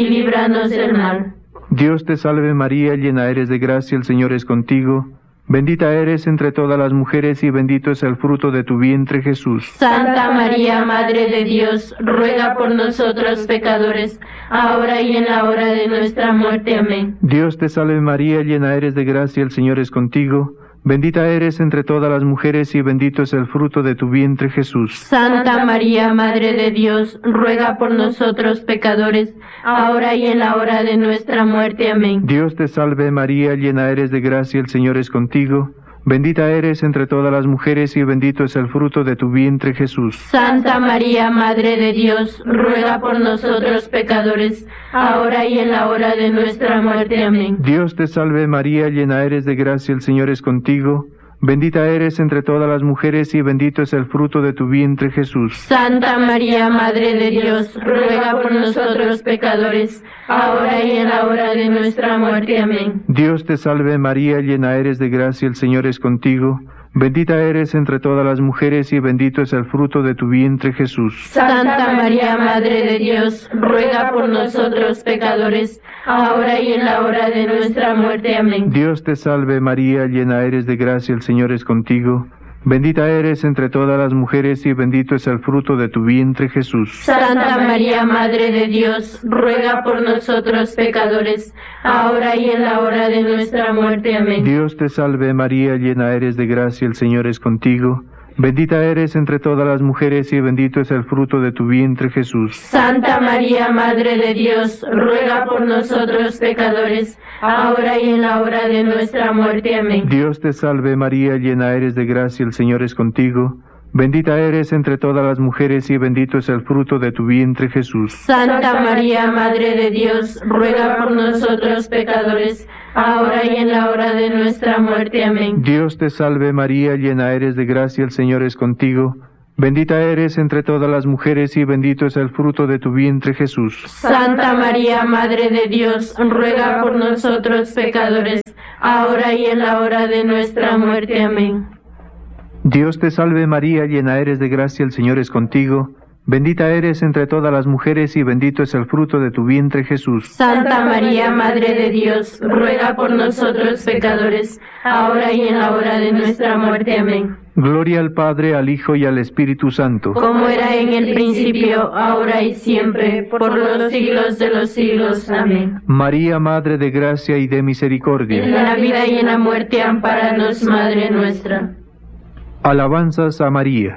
y líbranos del mal. Dios te salve María, llena eres de gracia, el Señor es contigo. Bendita eres entre todas las mujeres y bendito es el fruto de tu vientre, Jesús. Santa María, Madre de Dios, ruega por nosotros pecadores, ahora y en la hora de nuestra muerte. Amén. Dios te salve María, llena eres de gracia, el Señor es contigo. Bendita eres entre todas las mujeres y bendito es el fruto de tu vientre, Jesús. Santa María, Madre de Dios, ruega por nosotros pecadores, ahora y en la hora de nuestra muerte. Amén. Dios te salve María, llena eres de gracia, el Señor es contigo. Bendita eres entre todas las mujeres y bendito es el fruto de tu vientre, Jesús. Santa María, Madre de Dios, ruega por nosotros pecadores, ahora y en la hora de nuestra muerte. Amén. Dios te salve María, llena eres de gracia, el Señor es contigo. Bendita eres entre todas las mujeres y bendito es el fruto de tu vientre, Jesús. Santa María, Madre de Dios, ruega por nosotros pecadores, ahora y en la hora de nuestra muerte. Amén. Dios te salve María, llena eres de gracia, el Señor es contigo. Bendita eres entre todas las mujeres y bendito es el fruto de tu vientre, Jesús. Santa María, Madre de Dios, ruega por nosotros pecadores, ahora y en la hora de nuestra muerte. Amén. Dios te salve María, llena eres de gracia, el Señor es contigo. Bendita eres entre todas las mujeres y bendito es el fruto de tu vientre, Jesús. Santa María, Madre de Dios, ruega por nosotros pecadores, ahora y en la hora de nuestra muerte. Amén. Dios te salve María, llena eres de gracia, el Señor es contigo. Bendita eres entre todas las mujeres y bendito es el fruto de tu vientre, Jesús. Santa María, Madre de Dios, ruega por nosotros pecadores, ahora y en la hora de nuestra muerte. Amén. Dios te salve María, llena eres de gracia, el Señor es contigo. Bendita eres entre todas las mujeres y bendito es el fruto de tu vientre, Jesús. Santa María, Madre de Dios, ruega por nosotros pecadores, ahora y en la hora de nuestra muerte. Amén. Dios te salve María, llena eres de gracia, el Señor es contigo. Bendita eres entre todas las mujeres y bendito es el fruto de tu vientre, Jesús. Santa María, Madre de Dios, ruega por nosotros pecadores, ahora y en la hora de nuestra muerte. Amén. Dios te salve María, llena eres de gracia, el Señor es contigo. Bendita eres entre todas las mujeres y bendito es el fruto de tu vientre, Jesús. Santa María, Madre de Dios, ruega por nosotros pecadores, ahora y en la hora de nuestra muerte. Amén. Gloria al Padre, al Hijo y al Espíritu Santo. Como era en el principio, ahora y siempre, por los siglos de los siglos. Amén. María, Madre de gracia y de misericordia. En la vida y en la muerte, ampáranos, Madre nuestra. Alabanzas a María.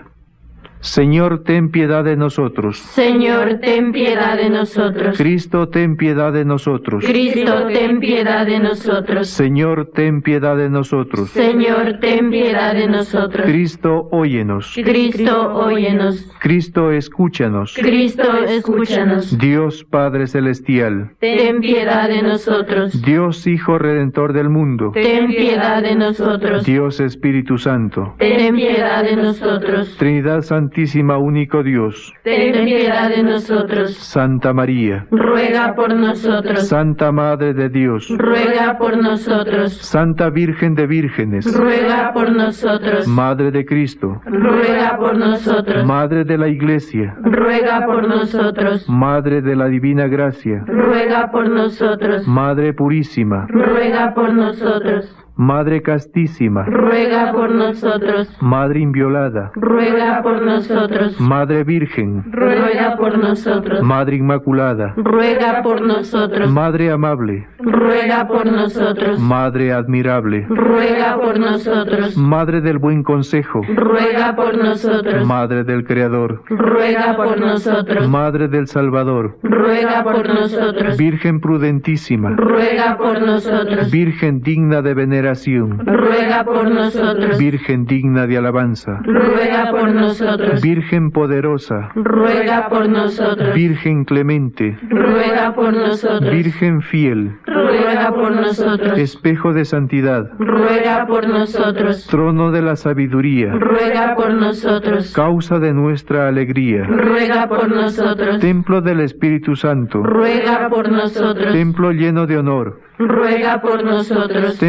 Señor, ten piedad de nosotros. Señor, ten piedad de nosotros. Cristo, ten piedad de nosotros. Cristo, ten piedad de nosotros. Señor, ten piedad de nosotros. Señor, ten piedad de nosotros. Cristo, óyenos. Cristo, óyenos. Cristo, escúchanos. Cristo, escúchanos. Dios Padre Celestial. Ten piedad de nosotros. Dios Hijo Redentor del mundo. Ten piedad de nosotros. Dios Espíritu Santo. Ten piedad de nosotros. Trinidad Santísima, único Dios. Ten piedad de nosotros. Santa María. Ruega por nosotros. Santa Madre de Dios. Ruega por nosotros. Santa Virgen de Vírgenes. Ruega por nosotros. Madre de Cristo. Ruega por nosotros. Madre de la Iglesia. Ruega por nosotros. Madre de la Divina Gracia. Ruega por nosotros. Madre Purísima. Ruega por nosotros. Madre Castísima. Ruega por nosotros. Madre Inviolada. Ruega por nosotros. Madre Virgen. Ruega por nosotros. Madre Inmaculada. Ruega por nosotros. Madre Amable. Ruega por nosotros. Madre Admirable. Ruega por nosotros. Madre del Buen Consejo. Ruega por nosotros. Madre del Creador. Ruega por nosotros. Madre del Salvador. Ruega por nosotros. Virgen prudentísima. Ruega por nosotros. Virgen digna de veneración. Ruega por nosotros. Virgen digna de alabanza. Ruega por nosotros. Virgen poderosa. Ruega por nosotros. Virgen clemente. Ruega por nosotros. Virgen fiel. Ruega por nosotros. Espejo de santidad. Ruega por nosotros. Trono de la sabiduría. Ruega por nosotros. Causa de nuestra alegría. Ruega por nosotros. Templo del Espíritu Santo. Ruega por nosotros. Templo lleno de honor. Ruega por nosotros. Templo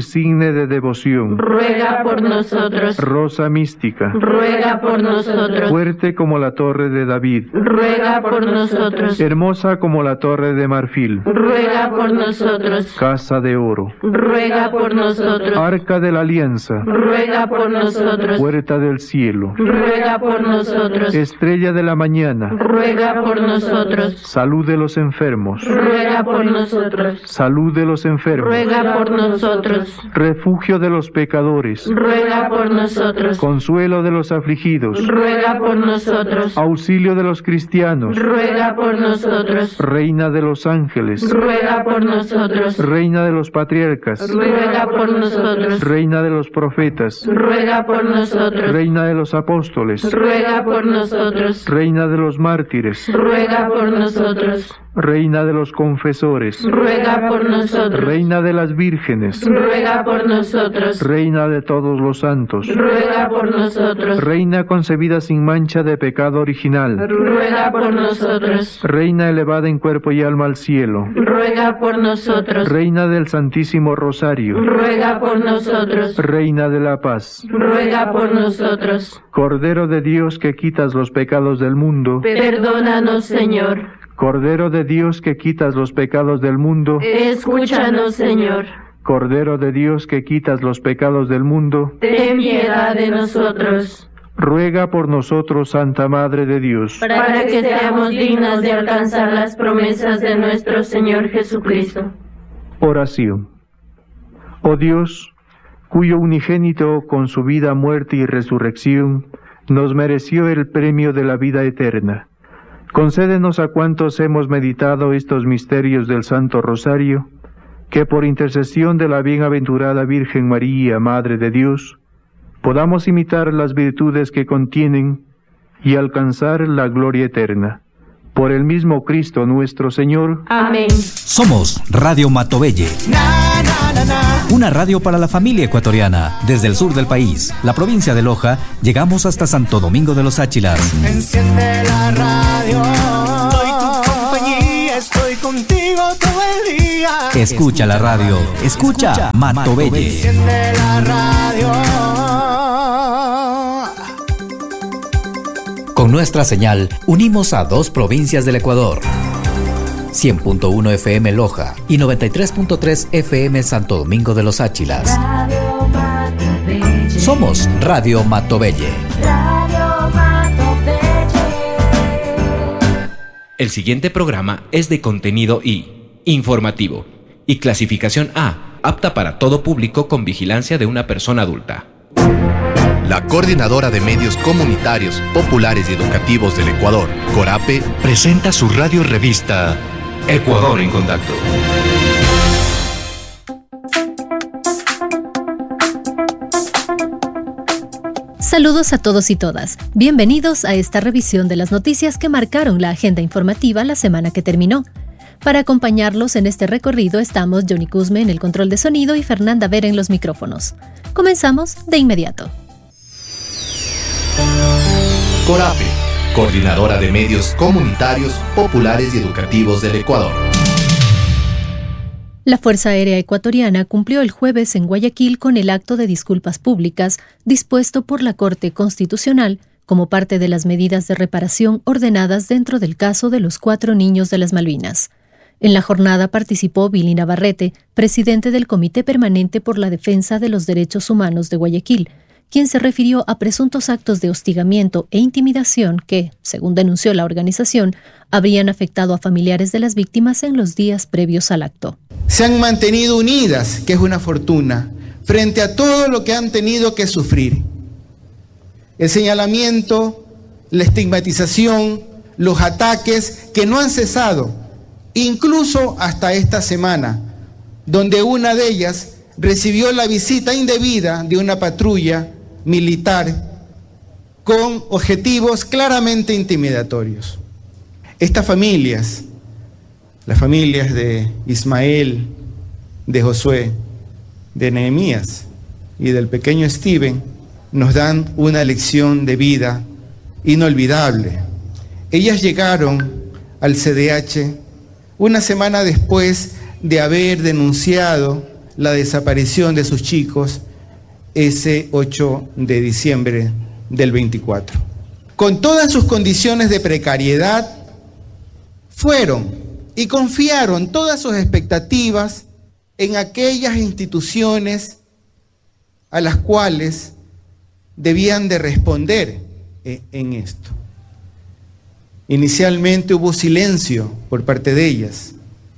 insigne de devoción. ruega por nosotros. Rosa mística, Ruega por nosotros. fuerte como la torre de David, Ruega por nosotros. hermosa como la torre de marfil, Ruega por nosotros. casa de oro, Ruega por nosotros. arca de la alianza, Ruega por nosotros. puerta del cielo, Ruega por nosotros. estrella de la mañana, Ruega por nosotros. salud de los enfermos, Ruega por nosotros. salud de los enfermos, Ruega por nosotros. refugio de los pecadores, Ruega por nosotros. consuelo de los afligidos, Ruega por nosotros. auxilio de los cristianos, Ruega por nosotros. reina de los ángeles, Ruega por nosotros. reina de los patriarcas, Ruega por nosotros. reina de los profetas, Ruega por nosotros. reina de los apóstoles, Ruega por nosotros. reina de los mártires, Ruega por nosotros. reina de los confesores, Ruega por nosotros. reina de las vírgenes, Ruega por nosotros. reina de todos los santos, Ruega por nosotros. reina concebida sin mancha de pecado original, Ruega por nosotros. reina elevada en cuerpo y alma al cielo, Ruega por nosotros. reina del Santísimo Rosario, Ruega por nosotros. reina de la paz, Ruega por nosotros. Cordero de Dios que quitas los pecados del mundo, Perdónanos, Señor. Cordero de Dios que quitas los pecados del mundo, Escúchanos, Señor. Cordero de Dios que quitas los pecados del mundo, Ten piedad de nosotros, ruega por nosotros, Santa Madre de Dios. para que seamos dignos de alcanzar las promesas de nuestro Señor Jesucristo. Oración. Oh Dios, cuyo unigénito con su vida, muerte y resurrección nos mereció el premio de la vida eterna, concédenos a cuantos hemos meditado estos misterios del Santo Rosario, que por intercesión de la bienaventurada Virgen María, Madre de Dios, podamos imitar las virtudes que contienen y alcanzar la gloria eterna. Por el mismo Cristo nuestro Señor. Amén. Somos Radio Matobelle. Una radio para la familia ecuatoriana. Desde el sur del país, la provincia de Loja, llegamos hasta Santo Domingo de los Áchilas. Enciende la radio. Soy tu compañía, estoy contigo todo el día. Escucha la radio. Escucha Matobelle. Enciende la radio. Con nuestra señal, unimos a 2 provincias del Ecuador. 100.1 FM Loja y 93.3 FM Santo Domingo de los Áchilas. Somos Radio Matobelle. El siguiente programa es de contenido informativo y clasificación A, apta para todo público con vigilancia de una persona adulta. La Coordinadora de Medios Comunitarios, Populares y Educativos del Ecuador, CORAPE, presenta su radio revista Ecuador en Contacto. Saludos a todos y todas. Bienvenidos a esta revisión de las noticias que marcaron la agenda informativa la semana que terminó. Para acompañarlos en este recorrido estamos Johnny Cusme en el control de sonido y Fernanda Vera en los micrófonos. Comenzamos de inmediato. CORAPE, Coordinadora de Medios Comunitarios, Populares y Educativos del Ecuador. La Fuerza Aérea Ecuatoriana cumplió el jueves en Guayaquil con el acto de disculpas públicas dispuesto por la Corte Constitucional como parte de las medidas de reparación ordenadas dentro del caso de los 4 niños de las Malvinas. En la jornada participó Billy Navarrete, presidente del Comité Permanente por la Defensa de los Derechos Humanos de Guayaquil, quien se refirió a presuntos actos de hostigamiento e intimidación que, según denunció la organización, habrían afectado a familiares de las víctimas en los días previos al acto. Se han mantenido unidas, que es una fortuna, frente a todo lo que han tenido que sufrir. El señalamiento, la estigmatización, los ataques que no han cesado, incluso hasta esta semana, donde una de ellas recibió la visita indebida de una patrulla militar con objetivos claramente intimidatorios. Estas familias, las familias de Ismael, de Josué, de Nehemías y del pequeño Steven, nos dan una lección de vida inolvidable. Ellas llegaron al CDH una semana después de haber denunciado la desaparición de sus chicos ese 8 de diciembre del 24. Con todas sus condiciones de precariedad, fueron y confiaron todas sus expectativas en aquellas instituciones a las cuales debían de responder en esto. Inicialmente hubo silencio por parte de ellas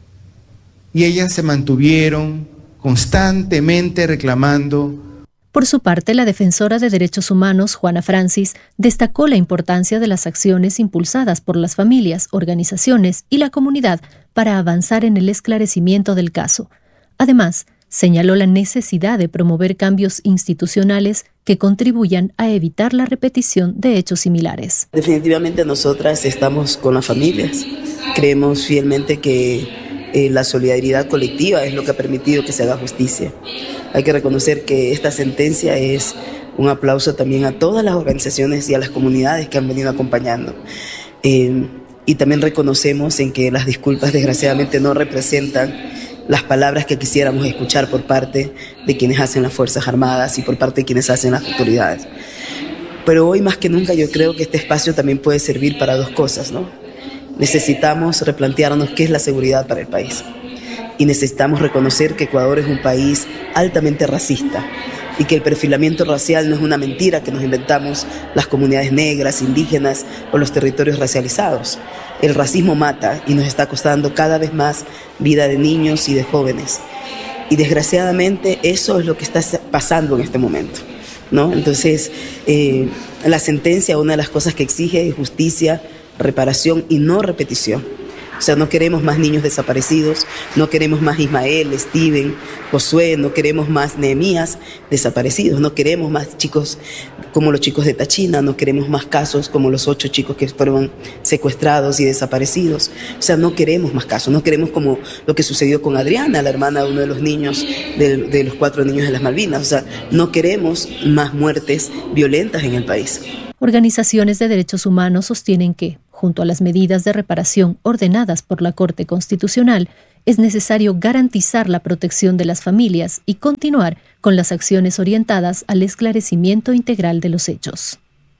y ellas se mantuvieron constantemente reclamando. Por su parte, la defensora de derechos humanos, Juana Francis, destacó la importancia de las acciones impulsadas por las familias, organizaciones y la comunidad para avanzar en el esclarecimiento del caso. Además, señaló la necesidad de promover cambios institucionales que contribuyan a evitar la repetición de hechos similares. Definitivamente nosotras estamos con las familias. Creemos fielmente que la solidaridad colectiva es lo que ha permitido que se haga justicia. Hay que reconocer que esta sentencia es un aplauso también a todas las organizaciones y a las comunidades que han venido acompañando. Y también reconocemos en que las disculpas desgraciadamente no representan las palabras que quisiéramos escuchar por parte de quienes hacen las Fuerzas Armadas y por parte de quienes hacen las autoridades. Pero hoy más que nunca yo creo que este espacio también puede servir para dos cosas, ¿no? Necesitamos replantearnos qué es la seguridad para el país. Y necesitamos reconocer que Ecuador es un país altamente racista y que el perfilamiento racial no es una mentira que nos inventamos las comunidades negras, indígenas o los territorios racializados. El racismo mata y nos está costando cada vez más vida de niños y de jóvenes. Y desgraciadamente eso es lo que está pasando en este momento, ¿no? Entonces, la sentencia, una de las cosas que exige es justicia, reparación y no repetición. O sea, no queremos más niños desaparecidos, no queremos más Ismael, Steven, Josué, no queremos más Nehemías desaparecidos, no queremos más chicos como los chicos de Tachina, no queremos más casos como los 8 chicos que fueron secuestrados y desaparecidos. O sea, no queremos más casos, no queremos como lo que sucedió con Adriana, la hermana de uno de los niños, de los 4 niños de las Malvinas. O sea, no queremos más muertes violentas en el país. Organizaciones de derechos humanos sostienen que, junto a las medidas de reparación ordenadas por la Corte Constitucional, es necesario garantizar la protección de las familias y continuar con las acciones orientadas al esclarecimiento integral de los hechos.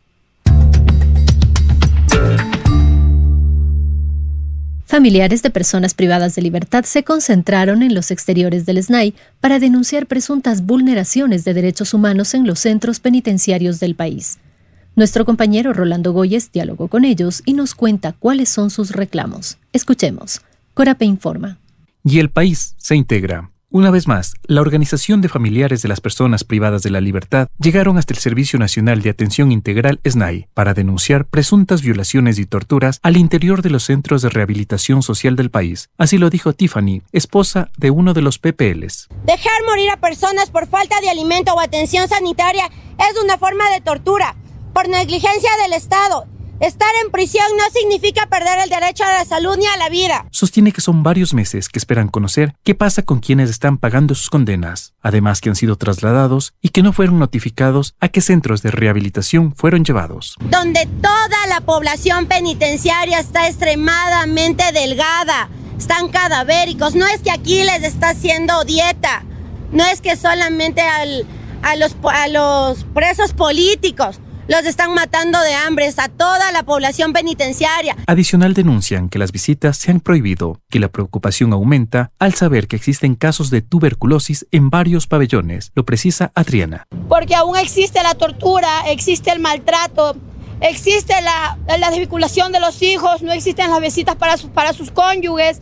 Familiares de personas privadas de libertad se concentraron en los exteriores del SNAI para denunciar presuntas vulneraciones de derechos humanos en los centros penitenciarios del país. Nuestro compañero Rolando Goyes dialogó con ellos y nos cuenta cuáles son sus reclamos. Escuchemos. Corape informa. Y el país se integra. Una vez más, la Organización de Familiares de las Personas Privadas de la Libertad llegaron hasta el Servicio Nacional de Atención Integral SNAI para denunciar presuntas violaciones y torturas al interior de los centros de rehabilitación social del país. Así lo dijo Tiffany, esposa de uno de los PPLs. Dejar morir a personas por falta de alimento o atención sanitaria es una forma de tortura. Por negligencia del Estado. Estar en prisión no significa perder el derecho a la salud ni a la vida. Sostiene que son varios meses que esperan conocer qué pasa con quienes están pagando sus condenas, además que han sido trasladados y que no fueron notificados a qué centros de rehabilitación fueron llevados. Donde toda la población penitenciaria está extremadamente delgada, están cadavéricos. No es que aquí les está haciendo dieta, no es que solamente a los presos políticos los están matando de hambre, a toda la población penitenciaria. Adicional denuncian que las visitas se han prohibido, que la preocupación aumenta al saber que existen casos de tuberculosis en varios pabellones, lo precisa Adriana. Porque aún existe la tortura, existe el maltrato, existe la desvinculación de los hijos, no existen las visitas para sus cónyuges,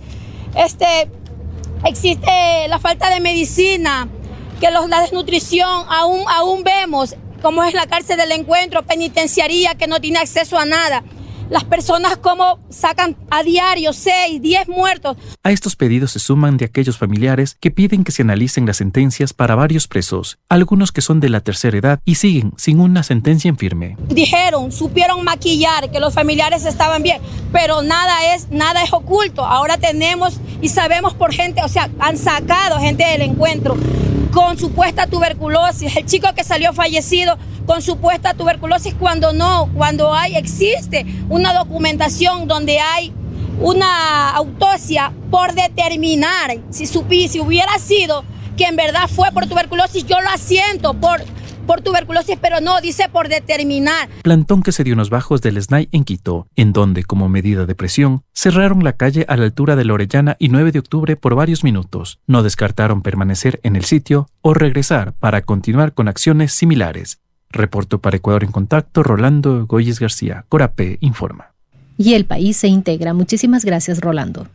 existe la falta de medicina, que la desnutrición aún vemos, como es la cárcel del Encuentro, penitenciaría que no tiene acceso a nada. Las personas como sacan a diario 6, 10 muertos. A estos pedidos se suman de aquellos familiares que piden que se analicen las sentencias para varios presos, algunos que son de la tercera edad y siguen sin una sentencia en firme. Supieron maquillar que los familiares estaban bien, pero nada es oculto. Ahora tenemos y sabemos por gente, o sea, han sacado gente del Encuentro con supuesta tuberculosis, el chico que salió fallecido con supuesta tuberculosis cuando existe una documentación donde hay una autopsia por determinar si hubiera sido que en verdad fue por tuberculosis, yo lo asiento por tuberculosis, pero no, dice por determinar. Plantón que se dio en los bajos del SNAI en Quito, en donde, como medida de presión, cerraron la calle a la altura de la Orellana y 9 de octubre por varios minutos. No descartaron permanecer en el sitio o regresar para continuar con acciones similares. Reportó para Ecuador en Contacto Rolando Goyes García. Corapé informa. Y el país se integra. Muchísimas gracias, Rolando.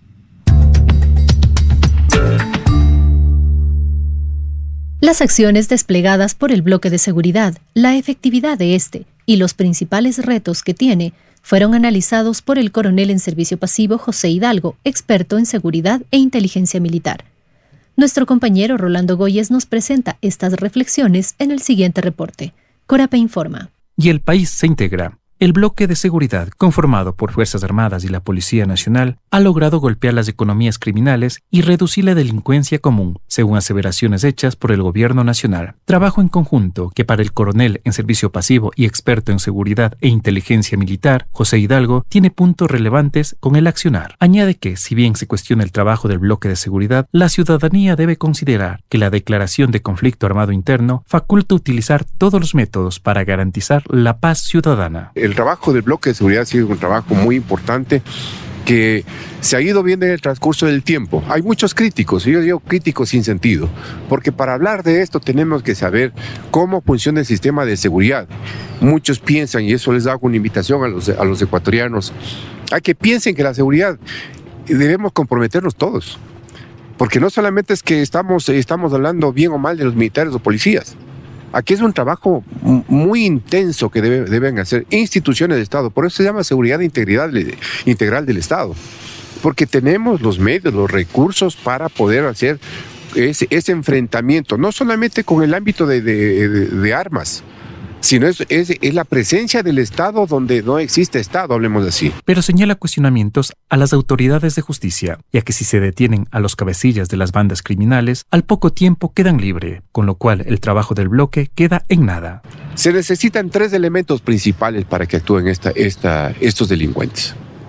Las acciones desplegadas por el bloque de seguridad, la efectividad de este y los principales retos que tiene fueron analizados por el coronel en servicio pasivo José Hidalgo, experto en seguridad e inteligencia militar. Nuestro compañero Rolando Goyes nos presenta estas reflexiones en el siguiente reporte. Corapé informa. Y el país se integra. El bloque de seguridad, conformado por Fuerzas Armadas y la Policía Nacional, ha logrado golpear las economías criminales y reducir la delincuencia común, según aseveraciones hechas por el Gobierno Nacional. Trabajo en conjunto que para el coronel en servicio pasivo y experto en seguridad e inteligencia militar, José Hidalgo, tiene puntos relevantes con el accionar. Añade que, si bien se cuestiona el trabajo del bloque de seguridad, la ciudadanía debe considerar que la declaración de conflicto armado interno faculta utilizar todos los métodos para garantizar la paz ciudadana. El trabajo del bloque de seguridad ha sido un trabajo muy importante que se ha ido viendo en el transcurso del tiempo. Hay muchos críticos, y yo digo críticos sin sentido, porque para hablar de esto tenemos que saber cómo funciona el sistema de seguridad. Muchos piensan, y eso les hago una invitación a los ecuatorianos, a que piensen que la seguridad debemos comprometernos todos, porque no solamente es que estamos hablando bien o mal de los militares o policías. Aquí es un trabajo muy intenso que deben hacer instituciones de Estado. Por eso se llama seguridad integral del Estado. Porque tenemos los medios, los recursos para poder hacer ese enfrentamiento. No solamente con el ámbito de armas, sino es la presencia del Estado donde no existe Estado, hablemos así. Pero señala cuestionamientos a las autoridades de justicia, ya que si se detienen a los cabecillas de las bandas criminales, al poco tiempo quedan libres, con lo cual el trabajo del bloque queda en nada. Se necesitan 3 elementos principales para que actúen estos delincuentes.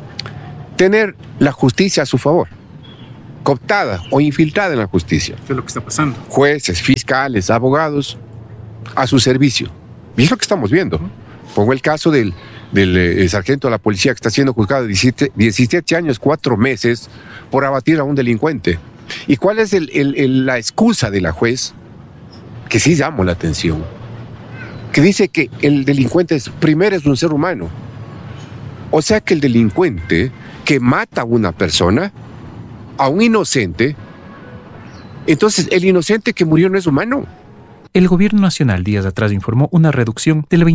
Tener la justicia a su favor, cooptada o infiltrada en la justicia. ¿Qué es lo que está pasando? Jueces, fiscales, abogados, a su servicio. Y es lo que estamos viendo. Pongo el caso del sargento de la policía que está siendo juzgado de 17 años, 4 meses por abatir a un delincuente. ¿Y cuál es la excusa de la juez? Que sí llamó la atención. Que dice que el delincuente primero es un ser humano. O sea que el delincuente que mata a una persona, a un inocente, entonces el inocente que murió no es humano. El Gobierno Nacional días atrás informó una reducción del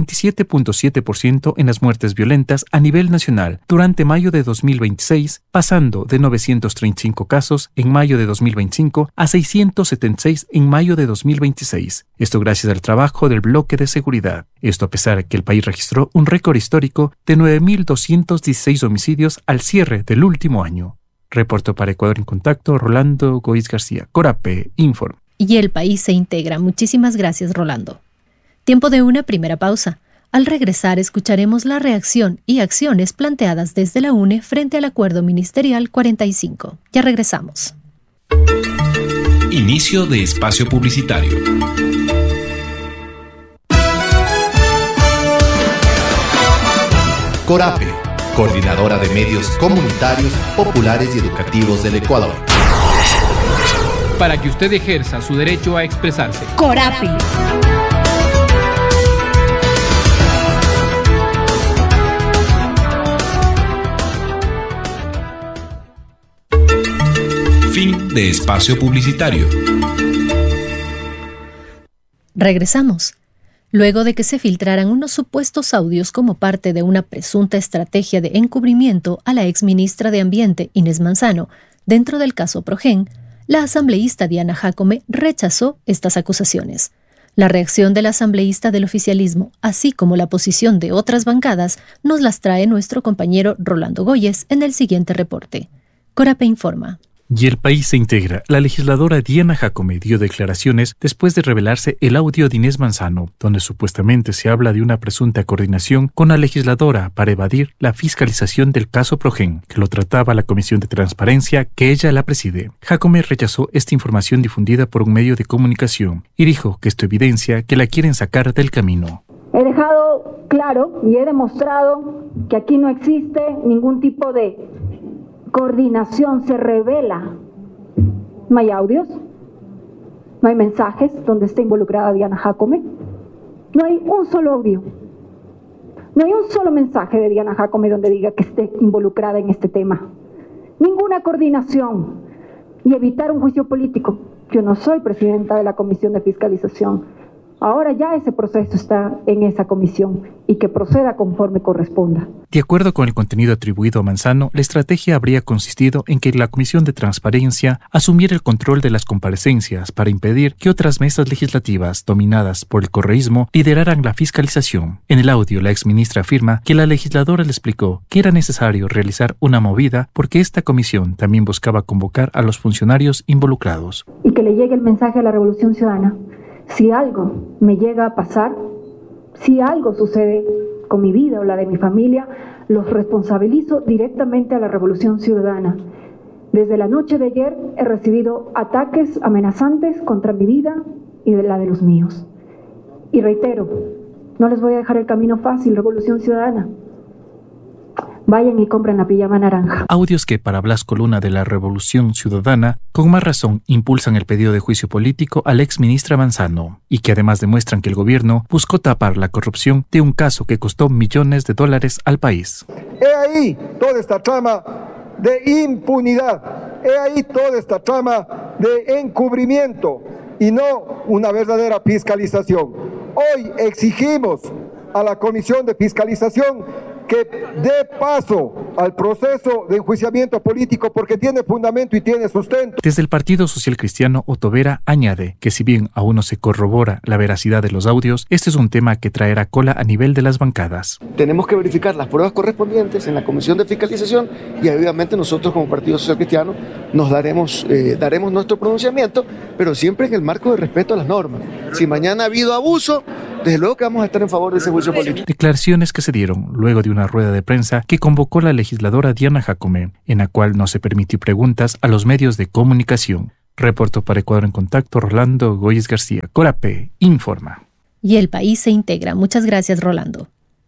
27.7% en las muertes violentas a nivel nacional durante mayo de 2026, pasando de 935 casos en mayo de 2025 a 676 en mayo de 2026. Esto gracias al trabajo del bloque de seguridad. Esto a pesar de que el país registró un récord histórico de 9.216 homicidios al cierre del último año. Reportó para Ecuador en Contacto Rolando Goyes García. Corapé informa. Y el país se integra. Muchísimas gracias, Rolando. Tiempo de una primera pausa. Al regresar escucharemos la reacción y acciones planteadas desde la UNE frente al Acuerdo Ministerial 45. Ya regresamos. Inicio de espacio publicitario. Corape, Coordinadora de Medios Comunitarios, Populares y Educativos del Ecuador. Para que usted ejerza su derecho a expresarse. Corape. Fin de espacio publicitario. Regresamos. Luego de que se filtraran unos supuestos audios como parte de una presunta estrategia de encubrimiento a la exministra de Ambiente, Inés Manzano, dentro del caso Progen, la asambleísta Diana Jácome rechazó estas acusaciones. La reacción del asambleísta del oficialismo, así como la posición de otras bancadas, nos las trae nuestro compañero Rolando Goyes en el siguiente reporte. Corapé informa. Y el país se integra. La legisladora Diana Jacome dio declaraciones después de revelarse el audio de Inés Manzano, donde supuestamente se habla de una presunta coordinación con la legisladora para evadir la fiscalización del caso Progen, que lo trataba la Comisión de Transparencia, que ella la preside. Jacome rechazó esta información difundida por un medio de comunicación y dijo que esto evidencia que la quieren sacar del camino. He dejado claro y he demostrado que aquí no existe ningún tipo de coordinación, se revela. No hay audios, no hay mensajes donde esté involucrada Diana Jacome, no hay un solo audio, no hay un solo mensaje de Diana Jacome donde diga que esté involucrada en este tema. Ninguna coordinación y evitar un juicio político. Yo no soy presidenta de la Comisión de Fiscalización. Ahora ya ese proceso está en esa comisión y que proceda conforme corresponda. De acuerdo con el contenido atribuido a Manzano, la estrategia habría consistido en que la Comisión de Transparencia asumiera el control de las comparecencias para impedir que otras mesas legislativas dominadas por el correísmo lideraran la fiscalización. En el audio, la exministra afirma que la legisladora le explicó que era necesario realizar una movida porque esta comisión también buscaba convocar a los funcionarios involucrados. Y que le llegue el mensaje a la Revolución Ciudadana. Si algo me llega a pasar, si algo sucede con mi vida o la de mi familia, los responsabilizo directamente a la Revolución Ciudadana. Desde la noche de ayer he recibido ataques amenazantes contra mi vida y de la de los míos. Y reitero, no les voy a dejar el camino fácil, Revolución Ciudadana. Vayan y compren la pijama naranja. Audios que para Blasco Luna de la Revolución Ciudadana, con más razón, impulsan el pedido de juicio político a la exministra Manzano y que además demuestran que el gobierno buscó tapar la corrupción de un caso que costó millones de dólares al país. He ahí toda esta trama de impunidad, he ahí toda esta trama de encubrimiento y no una verdadera fiscalización. Hoy exigimos a la Comisión de Fiscalización que dé paso al proceso de enjuiciamiento político porque tiene fundamento y tiene sustento. Desde el Partido Social Cristiano, Otto Vera añade que si bien aún no se corrobora la veracidad de los audios, este es un tema que traerá cola a nivel de las bancadas. Tenemos que verificar las pruebas correspondientes en la Comisión de Fiscalización y obviamente nosotros como Partido Social Cristiano nos daremos nuestro pronunciamiento, pero siempre en el marco de respeto a las normas. Si mañana ha habido abuso, desde luego que vamos a estar en favor de ese juicio político. Declaraciones que se dieron luego de una rueda de prensa que convocó la legisladora Diana Jacome, en la cual no se permitió preguntas a los medios de comunicación. Reportó para Ecuador en Contacto Rolando Goyes García. Corape informa. Y el país se integra. Muchas gracias, Rolando.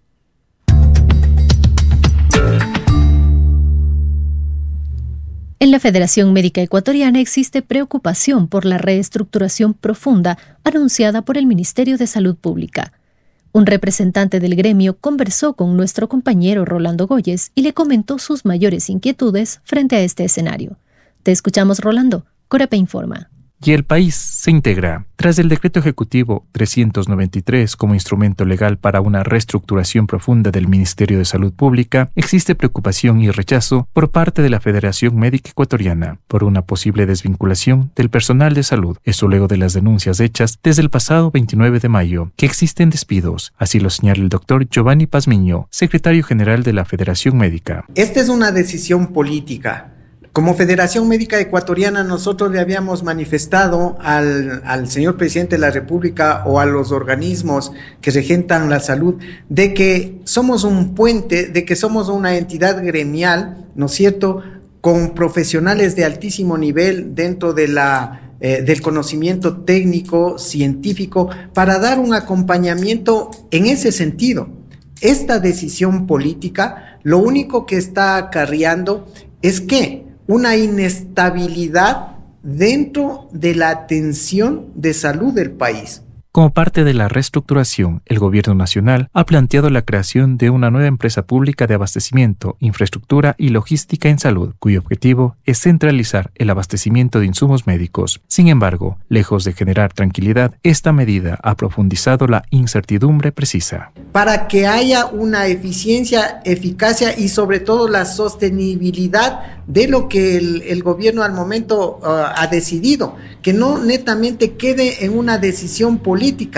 En la Federación Médica Ecuatoriana existe preocupación por la reestructuración profunda anunciada por el Ministerio de Salud Pública. Un representante del gremio conversó con nuestro compañero Rolando Goyes y le comentó sus mayores inquietudes frente a este escenario. Te escuchamos, Rolando. Corape informa. Y el país se integra. Tras el decreto ejecutivo 393 como instrumento legal para una reestructuración profunda del Ministerio de Salud Pública, existe preocupación y rechazo por parte de la Federación Médica Ecuatoriana por una posible desvinculación del personal de salud. Esto luego de las denuncias hechas desde el pasado 29 de mayo, que existen despidos. Así lo señala el doctor Giovanni Pazmiño, secretario general de la Federación Médica. Esta es una decisión política. Como Federación Médica Ecuatoriana, nosotros le habíamos manifestado al señor presidente de la República o a los organismos que regentan la salud de que somos un puente, de que somos una entidad gremial, ¿no es cierto?, con profesionales de altísimo nivel dentro de del conocimiento técnico, científico, para dar un acompañamiento en ese sentido. Esta decisión política lo único que está acarreando es que una inestabilidad dentro de la atención de salud del país. Como parte de la reestructuración, el Gobierno Nacional ha planteado la creación de una nueva empresa pública de abastecimiento, infraestructura y logística en salud, cuyo objetivo es centralizar el abastecimiento de insumos médicos. Sin embargo, lejos de generar tranquilidad, esta medida ha profundizado la incertidumbre precisa. Para que haya una eficiencia, eficacia y sobre todo la sostenibilidad de lo que el gobierno al momento ha decidido, que no netamente quede en una decisión política.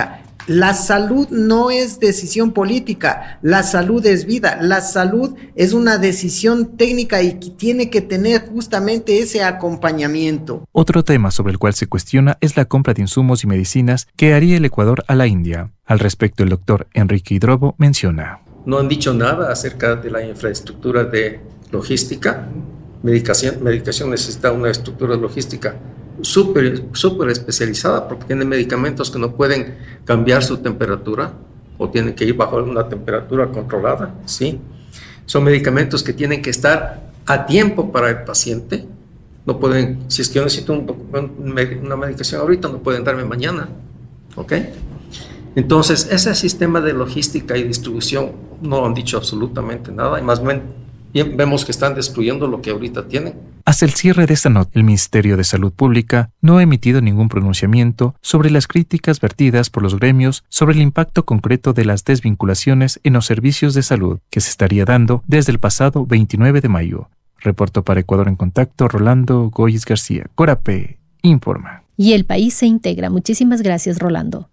La salud no es decisión política, la salud es vida, la salud es una decisión técnica y tiene que tener justamente ese acompañamiento. Otro tema sobre el cual se cuestiona es la compra de insumos y medicinas que haría el Ecuador a la India. Al respecto, el doctor Enrique Hidrobo menciona: no han dicho nada acerca de la infraestructura de logística. Medicación necesita una estructura logística súper especializada, porque tienen medicamentos que no pueden cambiar su temperatura o tienen que ir bajo una temperatura controlada, ¿sí? Son medicamentos que tienen que estar a tiempo para el paciente. No pueden, si es que yo necesito una medicación ahorita, no pueden darme mañana, ¿ok? Entonces, ese sistema de logística y distribución no han dicho absolutamente nada, y más bien vemos que están destruyendo lo que ahorita tienen. Hasta el cierre de esta nota, el Ministerio de Salud Pública no ha emitido ningún pronunciamiento sobre las críticas vertidas por los gremios sobre el impacto concreto de las desvinculaciones en los servicios de salud que se estaría dando desde el pasado 29 de mayo. Reportó para Ecuador en Contacto Rolando Goyes García. Corapé informa. Y el país se integra. Muchísimas gracias, Rolando.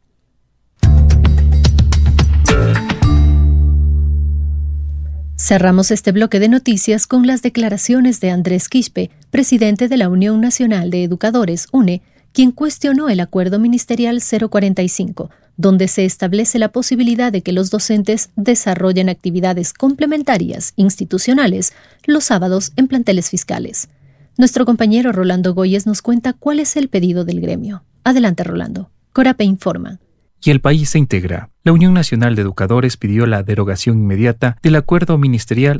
Cerramos este bloque de noticias con las declaraciones de Andrés Quispe, presidente de la Unión Nacional de Educadores, UNE, quien cuestionó el Acuerdo Ministerial 045, donde se establece la posibilidad de que los docentes desarrollen actividades complementarias institucionales los sábados en planteles fiscales. Nuestro compañero Rolando Goyes nos cuenta cuál es el pedido del gremio. Adelante, Rolando. Corapé informa. Y el país se integra. La Unión Nacional de Educadores pidió la derogación inmediata del Acuerdo Ministerial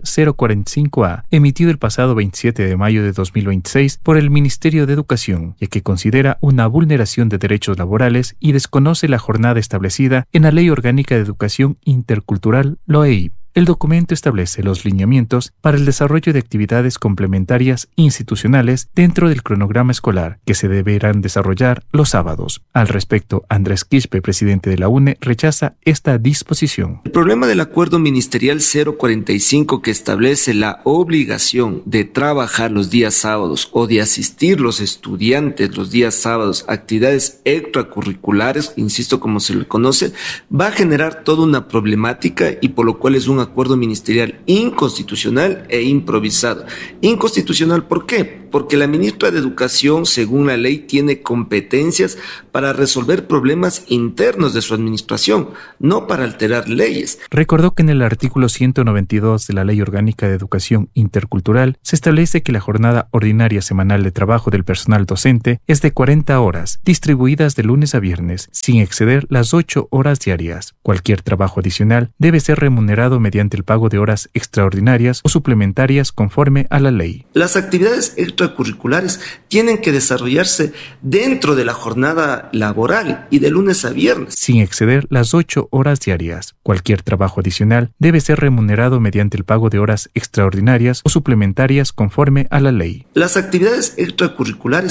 045A, emitido el pasado 27 de mayo de 2026 por el Ministerio de Educación, ya que considera una vulneración de derechos laborales y desconoce la jornada establecida en la Ley Orgánica de Educación Intercultural, LOEIP. El documento establece los lineamientos para el desarrollo de actividades complementarias institucionales dentro del cronograma escolar, que se deberán desarrollar los sábados. Al respecto, Andrés Quispe, presidente de la UNE, rechaza esta disposición. El problema del Acuerdo Ministerial 045, que establece la obligación de trabajar los días sábados o de asistir los estudiantes los días sábados a actividades extracurriculares, insisto, como se le conoce, va a generar toda una problemática y por lo cual es un acuerdo ministerial inconstitucional e improvisado. Inconstitucional, ¿por qué? Porque la ministra de Educación, según la ley, tiene competencias para resolver problemas internos de su administración, no para alterar leyes. Recordó que en el artículo 192 de la Ley Orgánica de Educación Intercultural se establece que la jornada ordinaria semanal de trabajo del personal docente es de 40 horas, distribuidas de lunes a viernes, sin exceder las 8 horas diarias. Cualquier trabajo adicional debe ser remunerado mediante el pago de horas extraordinarias o suplementarias conforme a la ley. Las actividades extracurriculares tienen que desarrollarse dentro de la jornada laboral y de lunes a viernes, sin exceder las 8 horas diarias. Cualquier trabajo adicional debe ser remunerado mediante el pago de horas extraordinarias o suplementarias conforme a la ley. Las actividades extracurriculares